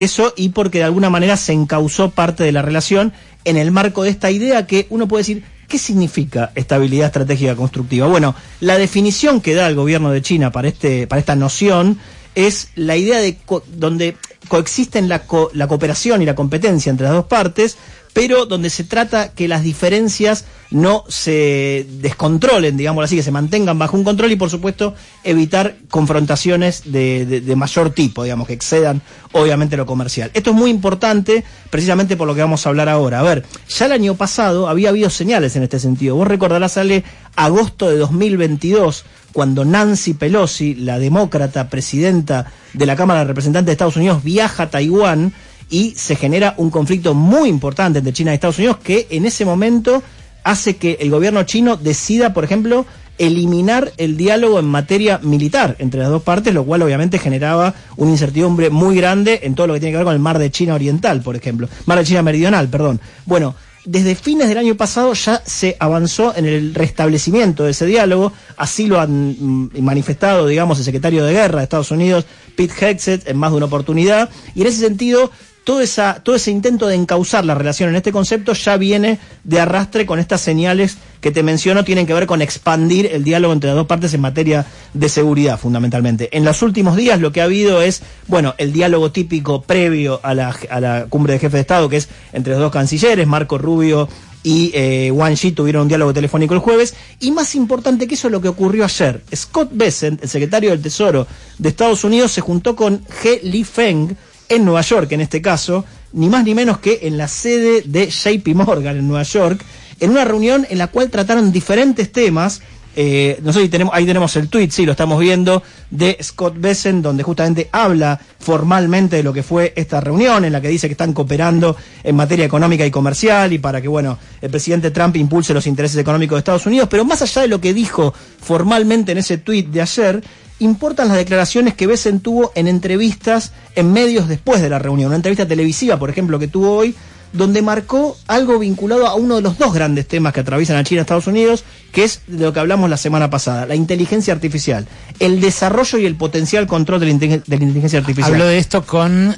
eso y porque de alguna manera se encauzó parte de la relación en el marco de esta idea que uno puede decir, ¿qué significa estabilidad estratégica constructiva? Bueno, la definición que da el gobierno de China para esta noción es la idea de donde coexisten la cooperación y la competencia entre las dos partes, pero donde se trata que las diferencias no se descontrolen, digámoslo así, que se mantengan bajo un control y, por supuesto, evitar confrontaciones de mayor tipo, digamos, que excedan, obviamente, lo comercial. Esto es muy importante, precisamente por lo que vamos a hablar ahora. A ver, ya el año pasado había habido señales en este sentido. Vos recordarás, sale agosto de 2022, cuando Nancy Pelosi, la demócrata presidenta de la Cámara de Representantes de Estados Unidos, viaja a Taiwán y se genera un conflicto muy importante entre China y Estados Unidos que en ese momento hace que el gobierno chino decida, por ejemplo, eliminar el diálogo en materia militar entre las dos partes, lo cual obviamente generaba una incertidumbre muy grande en todo lo que tiene que ver con el mar de China Oriental, por ejemplo, mar de China Meridional, perdón. Bueno, desde fines del año pasado ya se avanzó en el restablecimiento de ese diálogo, así lo han manifestado, digamos, el secretario de Guerra de Estados Unidos, Pete Hegseth, en más de una oportunidad, y en ese sentido todo ese intento de encauzar la relación en este concepto ya viene de arrastre con estas señales que te menciono, tienen que ver con expandir el diálogo entre las dos partes en materia de seguridad, fundamentalmente. En los últimos días lo que ha habido es, bueno, el diálogo típico previo a la cumbre de jefes de Estado, que es entre los dos cancilleres, Marco Rubio y Wang Yi tuvieron un diálogo telefónico el jueves, y más importante que eso es lo que ocurrió ayer. Scott Bessent, el secretario del Tesoro de Estados Unidos, se juntó con He Lifeng, en Nueva York, en este caso, ni más ni menos que en la sede de JP Morgan en Nueva York, en una reunión en la cual trataron diferentes temas. No sé si ahí tenemos el tweet, sí, lo estamos viendo, de Scott Bessent, donde justamente habla formalmente de lo que fue esta reunión, en la que dice que están cooperando en materia económica y comercial y para que, bueno, el presidente Trump impulse los intereses económicos de Estados Unidos. Pero más allá de lo que dijo formalmente en ese tweet de ayer, importan las declaraciones que Bessent tuvo en entrevistas en medios después de la reunión. Una entrevista televisiva, por ejemplo, que tuvo hoy, donde marcó algo vinculado a uno de los dos grandes temas que atraviesan a China y Estados Unidos, que es de lo que hablamos la semana pasada, la inteligencia artificial, el desarrollo y el potencial control de la inteligencia artificial. Hablo de esto con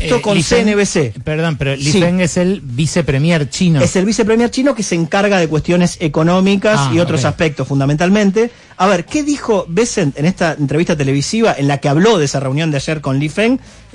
CNBC. Perdón, pero Li Feng es el vicepremier chino. Es el vicepremier chino que se encarga de cuestiones económicas y otros aspectos, fundamentalmente. A ver, ¿qué dijo Bessent en esta entrevista televisiva en la que habló de esa reunión de ayer con Li Feng?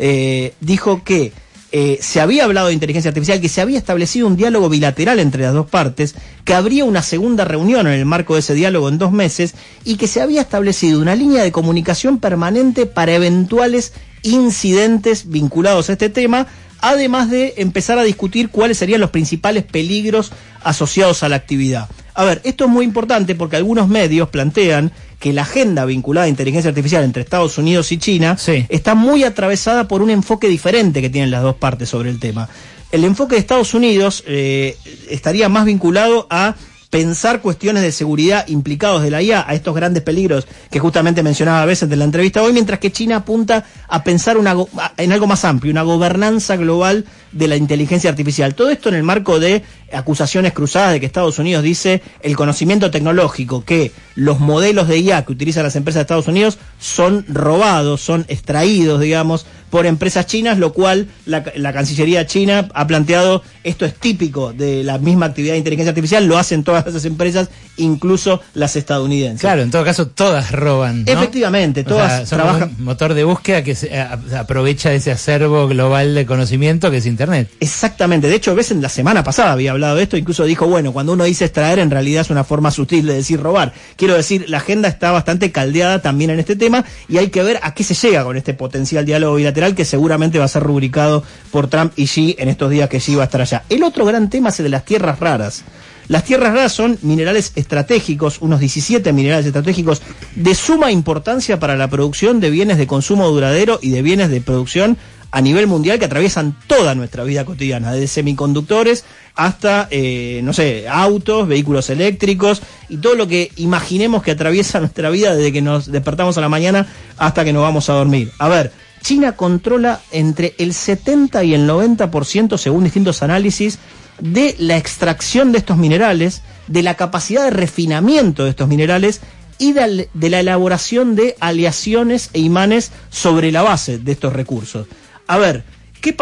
Dijo que se había hablado de inteligencia artificial, que se había establecido un diálogo bilateral entre las dos partes, que habría una segunda reunión en el marco de ese diálogo en 2 meses y que se había establecido una línea de comunicación permanente para eventuales incidentes vinculados a este tema, además de empezar a discutir cuáles serían los principales peligros asociados a la actividad. A ver, esto es muy importante porque algunos medios plantean que la agenda vinculada a inteligencia artificial entre Estados Unidos y China está muy atravesada por un enfoque diferente que tienen las dos partes sobre el tema. El enfoque de Estados Unidos estaría más vinculado a pensar cuestiones de seguridad implicados de la IA, a estos grandes peligros que justamente mencionaba a veces en la entrevista hoy, mientras que China apunta a pensar en algo más amplio, una gobernanza global de la inteligencia artificial. Todo esto en el marco de acusaciones cruzadas de que Estados Unidos dice el conocimiento tecnológico, que los modelos de IA que utilizan las empresas de Estados Unidos son robados, son extraídos, digamos, por empresas chinas, lo cual la Cancillería china ha planteado, esto es típico de la misma actividad de inteligencia artificial, lo hacen todas esas empresas, incluso las estadounidenses. Claro, en todo caso todas roban, ¿no? Efectivamente, todas trabajan. Un motor de búsqueda que aprovecha ese acervo global de conocimiento que es Internet. Exactamente, de hecho, Bessent la semana pasada había hablado de esto, incluso dijo, bueno, cuando uno dice extraer, en realidad es una forma sutil de decir robar. Quiero decir, la agenda está bastante caldeada también en este tema y hay que ver a qué se llega con este potencial diálogo bilateral que seguramente va a ser rubricado por Trump y Xi en estos días que Xi va a estar allá. El otro gran tema es el de las tierras raras. Las tierras raras son minerales estratégicos, unos 17 minerales estratégicos de suma importancia para la producción de bienes de consumo duradero y de bienes de producción a nivel mundial que atraviesan toda nuestra vida cotidiana, desde semiconductores hasta, autos, vehículos eléctricos y todo lo que imaginemos que atraviesa nuestra vida desde que nos despertamos a la mañana hasta que nos vamos a dormir. A ver, China controla entre el 70 y el 90%, según distintos análisis, de la extracción de estos minerales, de la capacidad de refinamiento de estos minerales y de la elaboración de aleaciones e imanes sobre la base de estos recursos. A ver,